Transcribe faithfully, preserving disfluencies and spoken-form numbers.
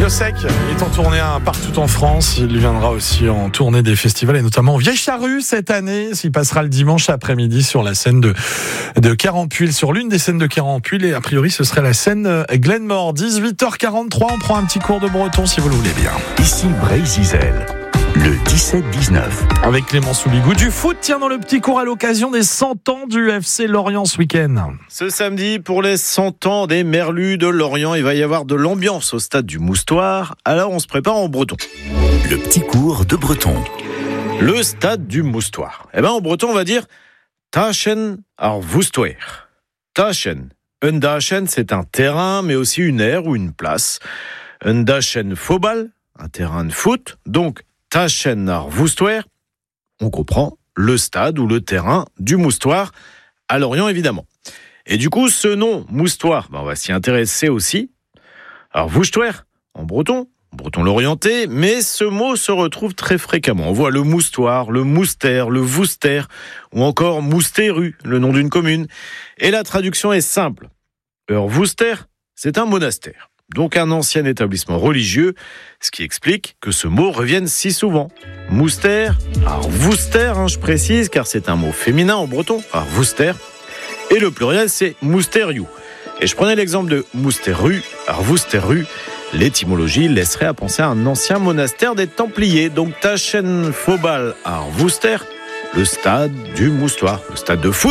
Sec est en tournée hein, partout en France. Il viendra aussi en tournée des festivals et notamment Vieille Charrue cette année. Il passera le dimanche après-midi sur la scène de, de Carenpuille, sur l'une des scènes de Carenpuille. Et a priori, ce serait la scène Glenmore. dix-huit heures quarante-trois, on prend un petit cours de breton si vous le voulez bien. Ici Brésil. Le dix-sept dix-neuf. Avec Clément Soubigou du foot, tiens dans le petit cours à l'occasion des cent ans du F C Lorient ce week-end. Ce samedi, pour les cent ans des Merlus de Lorient, il va y avoir de l'ambiance au stade du Moustoir. Alors on se prépare en breton. Le petit cours de breton. Le stade du Moustoir. Eh ben en breton, on va dire Taschen ar Voustoir. Taschen. Un dachen, c'est un terrain, mais aussi une aire ou une place. Un dachen fobal, un terrain de foot. Donc Taschen ar Voustoir, on comprend le stade ou le terrain du Moustoir, à Lorient évidemment. Et du coup, ce nom, Moustoir, ben on va s'y intéresser aussi. Alors Voustoir, en breton, en breton l'orienté, mais ce mot se retrouve très fréquemment. On voit le Moustoir, le Mouster, le Vouster, ou encore Mousteru, le nom d'une commune. Et la traduction est simple. Ur Vouster, c'est un monastère. Donc un ancien établissement religieux, ce qui explique que ce mot revienne si souvent. Mouster, ar Vouster, hein, je précise, car c'est un mot féminin en breton, ar Vouster, et le pluriel c'est Mousteriou. Et je prenais l'exemple de Mousteru, ar Vousteru, l'étymologie laisserait à penser à un ancien monastère des Templiers, donc Taschen Fobal ar Vouster, le stade du Moustoir, le stade de foot.